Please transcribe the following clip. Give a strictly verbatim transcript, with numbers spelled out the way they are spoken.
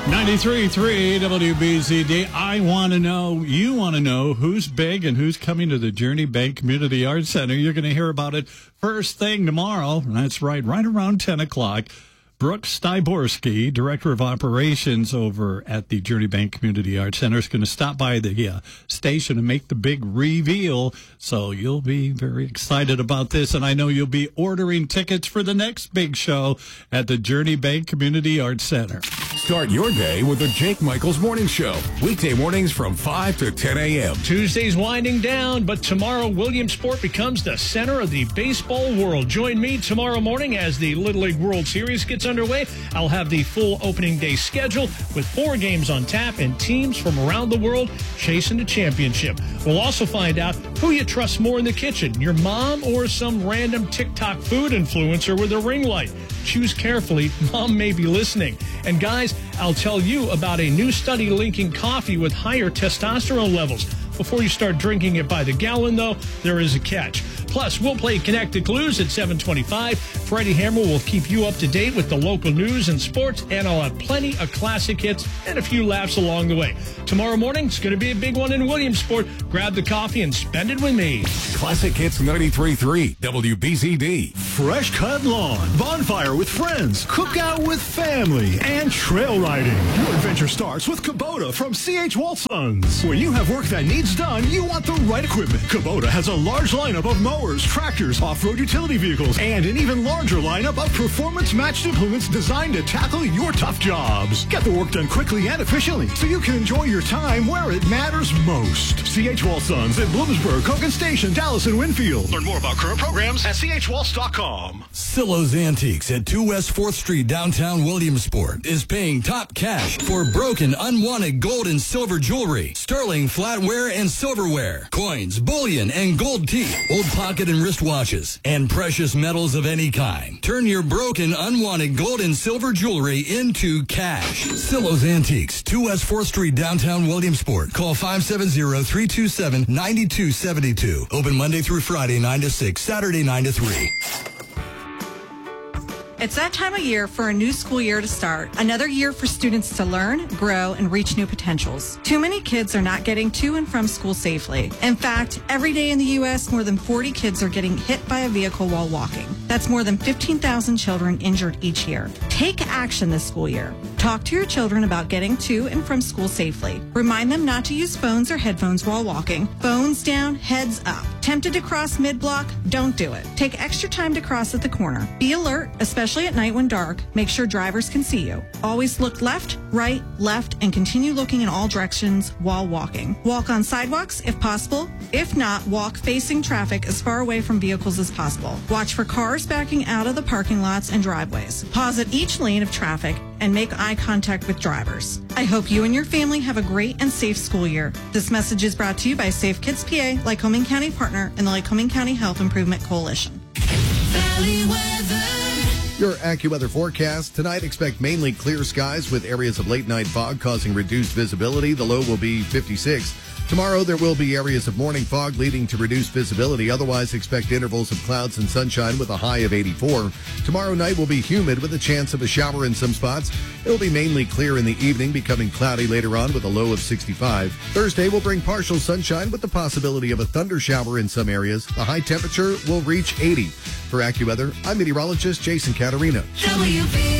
ninety-three point three W B Z D. I want to know, you want to know who's big and who's coming to the Journey Bank Community Arts Center. You're going to hear about it first thing tomorrow. That's right, right around ten o'clock. Brooke Styborski, Director of Operations over at the Journey Bank Community Arts Center, is going to stop by the uh, station and make the big reveal. So you'll be very excited about this, and I know you'll be ordering tickets for the next big show at the Journey Bank Community Arts Center. Start your day with the Jake Michaels Morning Show. Weekday mornings from five to ten a.m. Tuesday's winding down, but tomorrow Williamsport becomes the center of the baseball world. Join me tomorrow morning as the Little League World Series gets underway. I'll have the full opening day schedule with four games on tap and teams from around the world chasing the championship. We'll also find out who you trust more in the kitchen, your mom or some random TikTok food influencer with a ring light. Choose carefully. Mom may be listening. And guys, I'll tell you about a new study linking coffee with higher testosterone levels. Before you start drinking it by the gallon, though, there is a catch. Plus, we'll play Connected Clues at seven twenty-five. Freddie Hammer will keep you up to date with the local news and sports, and I'll have plenty of classic hits and a few laughs along the way. Tomorrow morning, it's going to be a big one in Williamsport. Grab the coffee and spend it with me. Classic Hits ninety-three point three W B Z D. Fresh cut lawn, bonfire with friends, cookout with family, and trail riding. Your adventure starts with Kubota from C H Walsons. When you have work that needs done, you want the right equipment. Kubota has a large lineup of mowers, tractors, off-road utility vehicles, and an even larger lineup of performance-matched implements designed to tackle your tough jobs. Get the work done quickly and efficiently so you can enjoy your time where it matters most. C H Walsons in Bloomsburg, Hogan Station, Dallas, and Winfield. Learn more about current programs at C H Waltz dot com. Silo's Antiques at two West fourth Street, downtown Williamsport, is paying top cash for broken, unwanted gold and silver jewelry, sterling flatware and silverware, coins, bullion, and gold teeth, old pocket and wristwatches, and precious metals of any kind. Turn your broken, unwanted gold and silver jewelry into cash. Silo's Antiques, two West fourth Street, downtown Williamsport. Call five seven zero, three two seven, nine two seven two. Open Monday through Friday, nine to six, Saturday, nine to three. It's that time of year for a new school year to start. Another year for students to learn, grow, and reach new potentials. Too many kids are not getting to and from school safely. In fact, every day in the U S, more than forty kids are getting hit by a vehicle while walking. That's more than fifteen thousand children injured each year. Take action this school year. Talk to your children about getting to and from school safely. Remind them not to use phones or headphones while walking. Phones down, heads up. Tempted to cross mid-block? Don't do it. Take extra time to cross at the corner. Be alert, especially at night when dark. Make sure drivers can see you. Always look left, right, left, and continue looking in all directions while walking. Walk on sidewalks if possible. If not, walk facing traffic as far away from vehicles as possible. Watch for cars backing out of the parking lots and driveways. Pause at each lane of traffic and make eye contact with drivers. I hope you and your family have a great and safe school year. This message is brought to you by Safe Kids P A, Lycoming County Partner, and the Lycoming County Health Improvement Coalition. Valley weather. Your AccuWeather forecast. Tonight, expect mainly clear skies with areas of late-night fog causing reduced visibility. The low will be fifty-six. Tomorrow, there will be areas of morning fog leading to reduced visibility. Otherwise, expect intervals of clouds and sunshine with a high of eighty-four. Tomorrow night will be humid with a chance of a shower in some spots. It will be mainly clear in the evening, becoming cloudy later on with a low of sixty-five. Thursday will bring partial sunshine with the possibility of a thunder shower in some areas. The high temperature will reach eighty. For AccuWeather, I'm meteorologist Jason Caterina. W B